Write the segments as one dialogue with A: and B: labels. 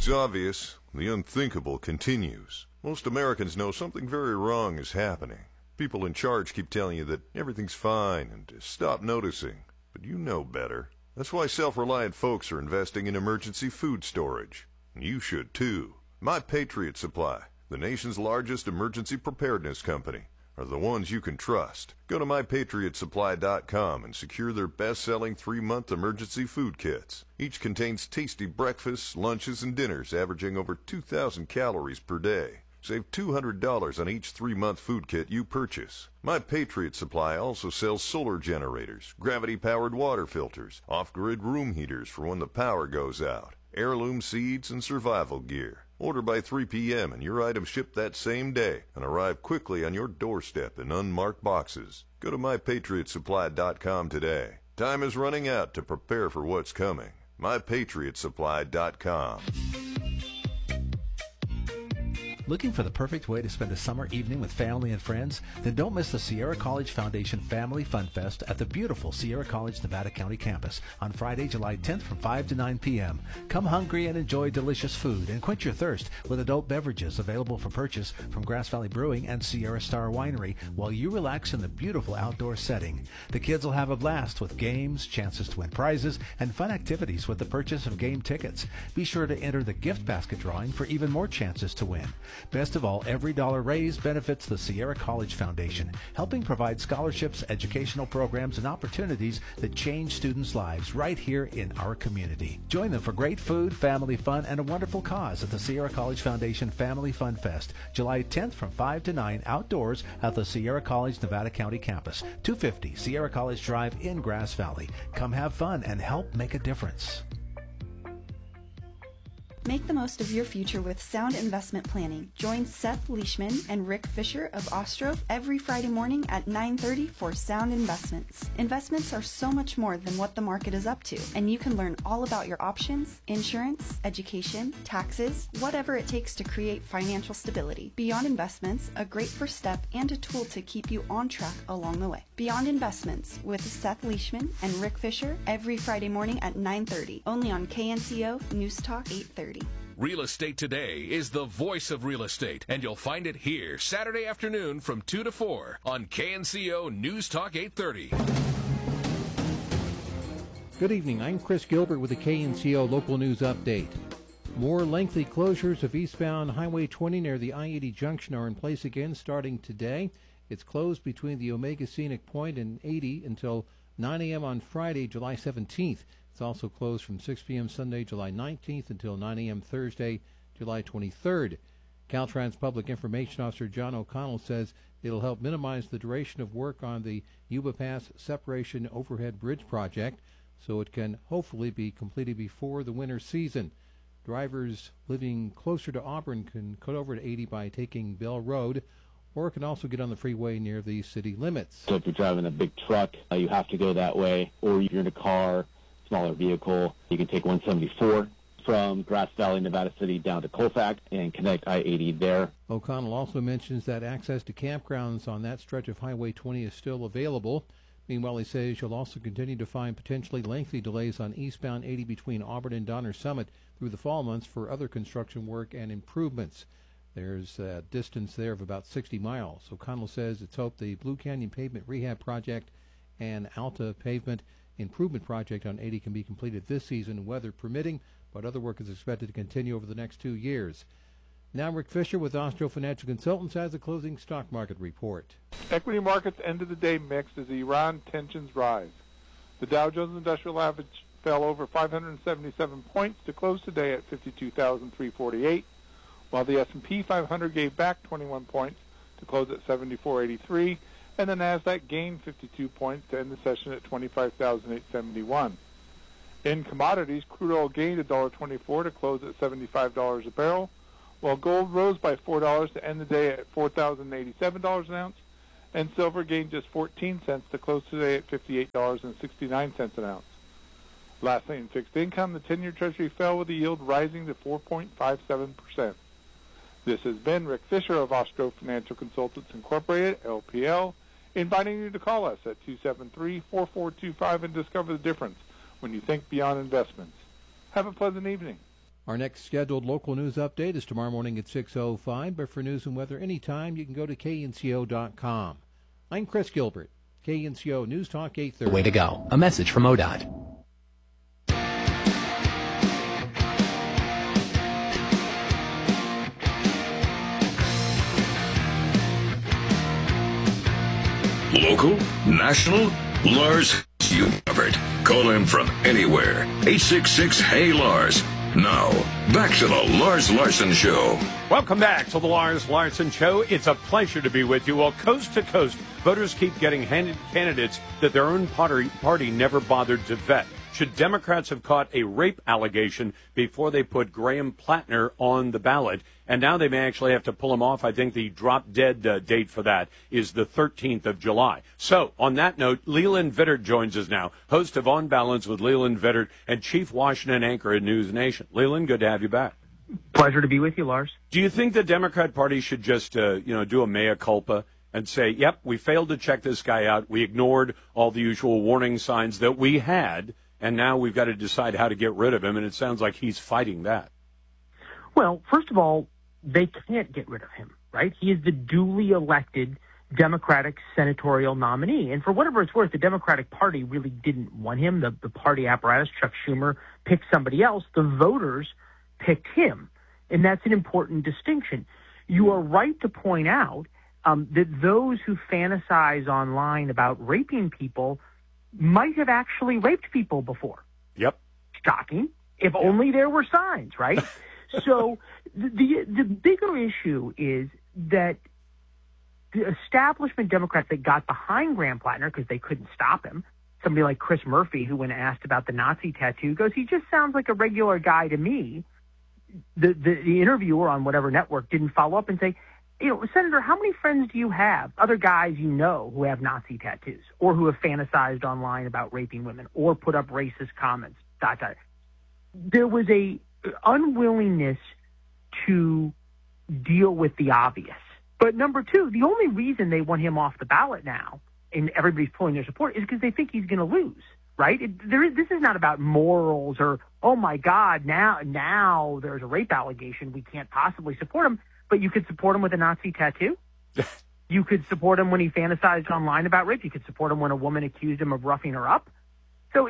A: It's obvious. The unthinkable continues. Most Americans know something very wrong is happening. People in charge keep telling you that everything's fine and to stop noticing. But you know better. That's why self-reliant folks are investing in emergency food storage. And you should too. My Patriot Supply, the nation's largest emergency preparedness company, are the ones you can trust. Go to MyPatriotSupply.com and secure their best-selling 3-month emergency food kits. Each contains tasty breakfasts, lunches, and dinners averaging over 2,000 calories per day. Save $200 on each 3-month food kit you purchase. My Patriot Supply also sells solar generators, gravity-powered water filters, off-grid room heaters for when the power goes out, heirloom seeds, and survival gear. Order by 3 p.m. and your items ship that same day and arrive quickly on your doorstep in unmarked boxes. Go to MyPatriotSupply.com today. Time is running out to prepare for what's coming. MyPatriotSupply.com.
B: Looking for the perfect way to spend a summer evening with family and friends? Then don't miss the Sierra College Foundation Family Fun Fest at the beautiful Sierra College Nevada County campus on Friday, July 10th from 5 to 9 p.m. Come hungry and enjoy delicious food and quench your thirst with adult beverages available for purchase from Grass Valley Brewing and Sierra Star Winery while you relax in the beautiful outdoor setting. The kids will have a blast with games, chances to win prizes, and fun activities with the purchase of game tickets. Be sure to enter the gift basket drawing for even more chances to win. Best of all, every dollar raised benefits the Sierra College Foundation, helping provide scholarships, educational programs, and opportunities that change students' lives right here in our community. Join them for great food, family fun, and a wonderful cause at the Sierra College Foundation Family Fun Fest, July 10th from 5 to 9 outdoors at the Sierra College Nevada County campus, 250 Sierra College Drive in Grass Valley. Come have fun and help make a difference.
C: Make the most of your future with sound investment planning. Join Seth Leishman and Rick Fisher of Ostroff every Friday morning at 9:30 for Sound Investments. Investments are so much more than what the market is up to, and you can learn all about your options, insurance, education, taxes, whatever it takes to create financial stability. Beyond Investments, a great first step and a tool to keep you on track along the way. Beyond Investments with Seth Leishman and Rick Fisher every Friday morning at 9:30, only on KNCO News Talk 830.
D: Real Estate Today is the voice of real estate, and you'll find it here Saturday afternoon from 2 to 4 on KNCO News Talk 830.
E: Good evening. I'm Chris Gilbert with the KNCO Local News Update. More lengthy closures of eastbound Highway 20 near the I-80 junction are in place again starting today. It's closed between the Omega Scenic Point and 80 until 9 a.m. on Friday, July 17th. It's also closed from 6 p.m. Sunday, July 19th until 9 a.m. Thursday, July 23rd. Caltrans Public Information Officer John O'Connell says it'll help minimize the duration of work on the Yuba Pass Separation Overhead Bridge project, so it can hopefully be completed before the winter season. Drivers living closer to Auburn can cut over to 80 by taking Bell Road, or can also get on the freeway near the city limits.
F: So if you're driving a big truck, you have to go that way, or if you're in a car, smaller vehicle, you can take 174 from Grass Valley, Nevada City down to Colfax and connect I-80 there.
E: O'Connell also mentions that access to campgrounds on that stretch of Highway 20 is still available. Meanwhile, he says you'll also continue to find potentially lengthy delays on eastbound 80 between Auburn and Donner Summit through the fall months for other construction work and improvements. There's a distance there of about 60 miles. O'Connell says it's hoped the Blue Canyon Pavement Rehab Project and Alta Pavement Improvement Project on 80 can be completed this season, weather permitting, but other work is expected to continue over the next 2 years. Now Rick Fisher with Ostro Financial Consultants has a closing stock market report.
G: Equity markets end of the day mixed as Iran tensions rise. The Dow Jones Industrial Average fell over 577 points to close today at 52,348, while the S&P 500 gave back 21 points to close at 7483, and the Nasdaq gained 52 points to end the session at 25,871. In commodities, crude oil gained $1.24 to close at $75 a barrel, while gold rose by $4 to end the day at $4,087 an ounce, and silver gained just 14 cents to close today at $58.69 an ounce. Lastly, in fixed income, the 10-year Treasury fell with the yield rising to 4.57%. This has been Rick Fisher of Ostro Financial Consultants Incorporated, LPL, inviting you to call us at 273-4425 and discover the difference when you think beyond investments. Have a pleasant evening.
E: Our next scheduled local news update is tomorrow morning at 6:05, but for news and weather anytime, you can go to knco.com. I'm Chris Gilbert, KNCO News Talk 830.
H: Way to go. A message from ODOT.
I: Local, national, Lars, you covered. Call him from anywhere. 866-HEY-LARS. Now, back to the Lars Larson Show.
J: Welcome back to the Lars Larson Show. It's a pleasure to be with you. Well, coast to coast, voters keep getting handed candidates that their own party never bothered to vet. Should Democrats have caught a rape allegation before they put Graham Plattner on the ballot? And now they may actually have to pull him off. I think the drop-dead date for that is the 13th of July. So, on that note, Leland Vittert joins us now, host of On Balance with Leland Vittert and chief Washington anchor at News Nation. Leland, good to have you back.
K: Pleasure to be with you, Lars.
J: Do you think the Democrat Party should just, do a mea culpa and say, yep, we failed to check this guy out. We ignored all the usual warning signs that we had, and now we've got to decide how to get rid of him, and it sounds like he's fighting that.
K: Well, first of all, they can't get rid of him, right? He is the duly elected Democratic senatorial nominee. And for whatever it's worth, the Democratic Party really didn't want him. The party apparatus, Chuck Schumer, picked somebody else. The voters picked him. And that's an important distinction. You are right to point out that those who fantasize online about raping people might have actually raped people before.
J: Yep.
K: Shocking. If only there were signs, right? So the bigger issue is that the establishment Democrats that got behind Graham Plattner because they couldn't stop him, somebody like Chris Murphy, who when asked about the Nazi tattoo, goes, he just sounds like a regular guy to me. The interviewer on whatever network didn't follow up and say, Senator, how many friends do you have, other guys you know who have Nazi tattoos or who have fantasized online about raping women or put up racist comments, ... There was a unwillingness to deal with the obvious. But number two, the only reason they want him off the ballot now, and everybody's pulling their support, is because they think he's going to lose, right? This is not about morals or, oh my God, now there's a rape allegation, we can't possibly support him. But you could support him with a Nazi tattoo. You could support him when he fantasized online about rape. You could support him when a woman accused him of roughing her up. So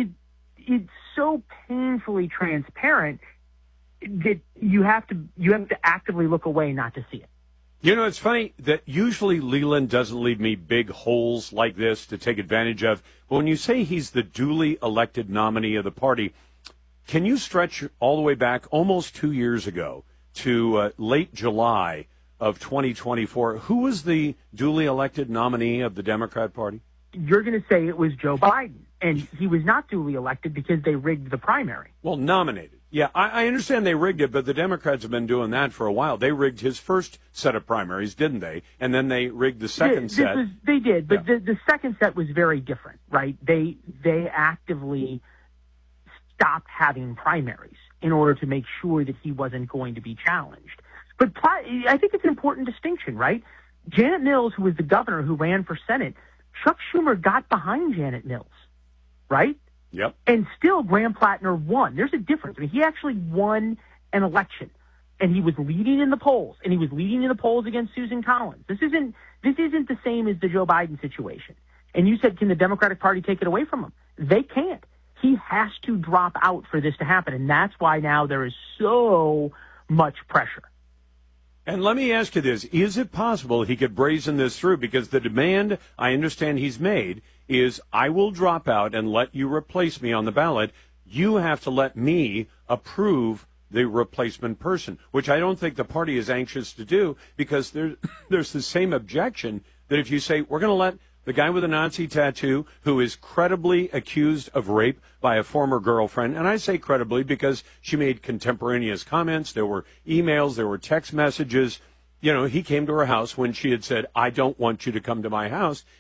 K: it's so painfully transparent that you have to actively look away not to see it.
J: It's funny that usually Leland doesn't leave me big holes like this to take advantage of. But when you say he's the duly elected nominee of the party, can you stretch all the way back almost 2 years ago to late July of 2024? Who was the duly elected nominee of the Democrat Party?
K: You're going to say it was Joe Biden, and he was not duly elected because they rigged the primary.
J: Well, nominated. Yeah, I understand they rigged it, but the Democrats have been doing that for a while. They rigged his first set of primaries, didn't they? And then they rigged the second set.
K: They did, but the second set was very different, right? They actively stopped having primaries in order to make sure that he wasn't going to be challenged. But I think it's an important distinction, right? Janet Mills, who was the governor who ran for Senate, Chuck Schumer got behind Janet Mills, right?
J: Yep.
K: And still Graham Plattner won. There's a difference. I mean, he actually won an election, and he was leading in the polls, and he was leading in the polls against Susan Collins. This isn't the same as the Joe Biden situation. And you said, can the Democratic Party take it away from him? They can't. He has to drop out for this to happen, and that's why now there is so much pressure.
J: And let me ask you this. Is it possible he could brazen this through? Because the demand I understand he's made is, I will drop out and let you replace me on the ballot. You have to let me approve the replacement person, which I don't think the party is anxious to do, because there's the same objection that if you say, we're going to let the guy with a Nazi tattoo who is credibly accused of rape by a former girlfriend, and I say credibly because she made contemporaneous comments, there were emails, there were text messages. He came to her house when she had said, I don't want you to come to my house.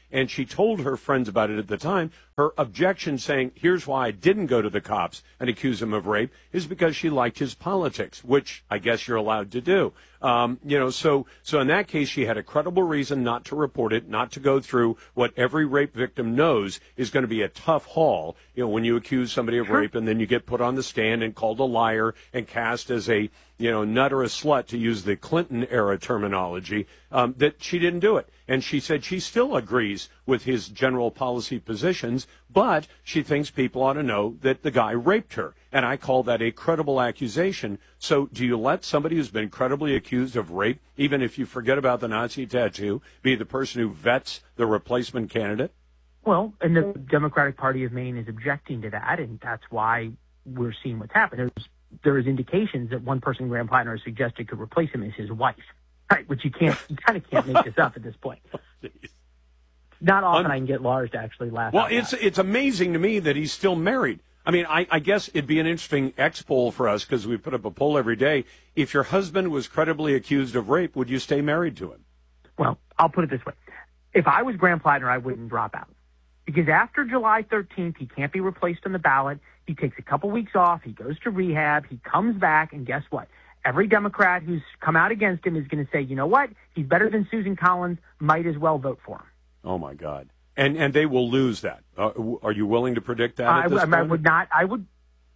J: And she told her friends about it at the time. Her objection saying, here's why I didn't go to the cops and accuse him of rape, is because she liked his politics, which I guess you're allowed to do. So in that case, she had a credible reason not to report it, not to go through what every rape victim knows is going to be a tough haul. When you accuse somebody of rape and then you get put on the stand and called a liar and cast as a, nut or a slut, to use the Clinton era terminology, that she didn't do it. And she said she still agrees with his general policy positions, but she thinks people ought to know that the guy raped her. And I call that a credible accusation. So do you let somebody who's been credibly accused of rape, even if you forget about the Nazi tattoo, be the person who vets the replacement candidate?
K: Well, and the Democratic Party of Maine is objecting to that, and that's why we're seeing what's happened. There is indications that one person Graham Plattner has suggested could replace him as his wife, right? Which you kind of can't make this up at this point. Not often I can get Lars to actually laugh.
J: Well, it's amazing to me that he's still married. I mean, I guess it'd be an interesting X poll for us, because we put up a poll every day. If your husband was credibly accused of rape, would you stay married to him?
K: Well, I'll put it this way. If I was Graham Plattner, I wouldn't drop out. Because after July 13th, he can't be replaced on the ballot. He takes a couple weeks off. He goes to rehab. He comes back, and guess what? Every Democrat who's come out against him is going to say, you know what? He's better than Susan Collins. Might as well vote for him.
J: Oh, my God. And they will lose that. Are you willing to predict that at this point?
K: I would not. I would.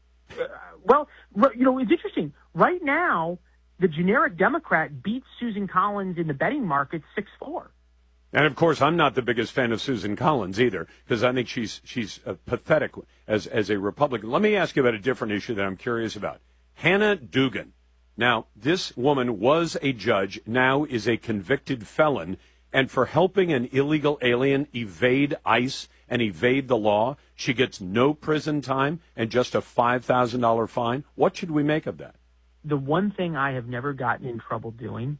K: Well, it's interesting. Right now, the generic Democrat beats Susan Collins in the betting market 6-4.
J: And, of course, I'm not the biggest fan of Susan Collins either, because I think she's pathetic as a Republican. Let me ask you about a different issue that I'm curious about. Hannah Dugan. Now, this woman was a judge, now is a convicted felon, and for helping an illegal alien evade ICE and evade the law, she gets no prison time and just a $5,000 fine. What should we make of that?
K: The one thing I have never gotten in trouble doing,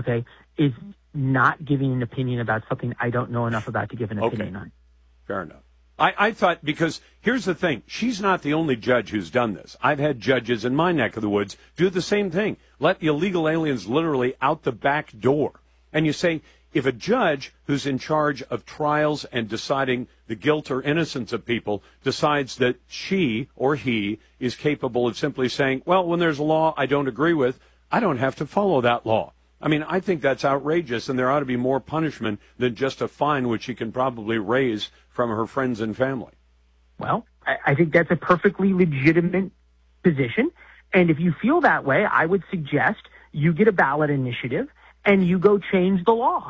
K: is not giving an opinion about something I don't know enough about to give an opinion on.
J: Fair enough. I thought, because here's the thing, she's not the only judge who's done this. I've had judges in my neck of the woods do the same thing. Let illegal aliens literally out the back door. And you say, if a judge who's in charge of trials and deciding the guilt or innocence of people decides that she or he is capable of simply saying, well, when there's a law I don't agree with, I don't have to follow that law. I mean, I think that's outrageous, and there ought to be more punishment than just a fine, which she can probably raise from her friends and family.
K: Well, I think that's a perfectly legitimate position. And if you feel that way, I would suggest you get a ballot initiative and you go change the law.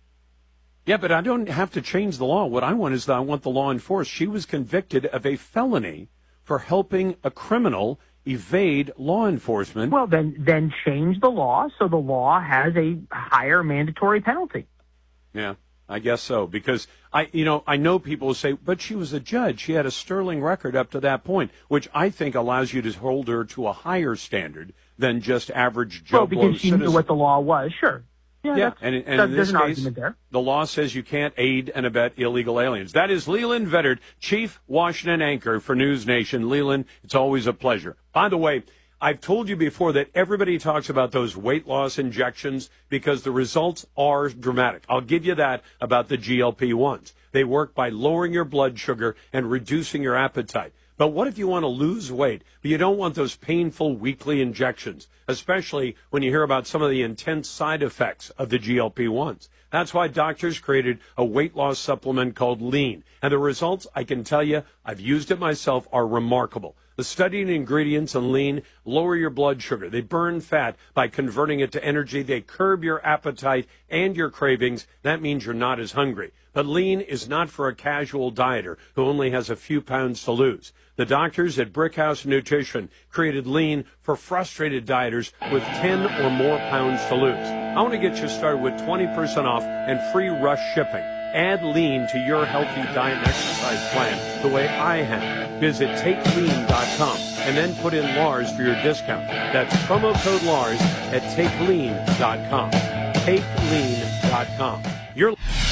J: Yeah, but I don't have to change the law. What I want is that I want the law enforced. She was convicted of a felony for helping a criminal evade law enforcement.
K: Well, then change the law so the law has a higher mandatory penalty.
J: Yeah, I guess so. Because I know people will say, but she was a judge. She had a sterling record up to that point, which I think allows you to hold her to a higher standard than just average Joe Blow citizen.
K: Well, because she knew what the law was, sure. Yeah,
J: and in this
K: an
J: case,
K: argument there.
J: The law says you can't aid and abet illegal aliens. That is Leland Veddard, Chief Washington Anchor for News Nation. Leland, it's always a pleasure. By the way, I've told you before that everybody talks about those weight loss injections because the results are dramatic. I'll give you that about the GLP-1s. They work by lowering your blood sugar and reducing your appetite. But what if you want to lose weight, but you don't want those painful weekly injections, especially when you hear about some of the intense side effects of the GLP-1s? That's why doctors created a weight loss supplement called Lean. And the results, I can tell you, I've used it myself, are remarkable. The studied ingredients in Lean lower your blood sugar. They burn fat by converting it to energy. They curb your appetite and your cravings. That means you're not as hungry. But Lean is not for a casual dieter who only has a few pounds to lose. The doctors at Brickhouse Nutrition created Lean for frustrated dieters with 10 or more pounds to lose. I want to get you started with 20% off and free rush shipping. Add Lean to your healthy diet and exercise plan the way I have. Visit TakeLean.com and then put in Lars for your discount. That's promo code Lars at TakeLean.com. TakeLean.com.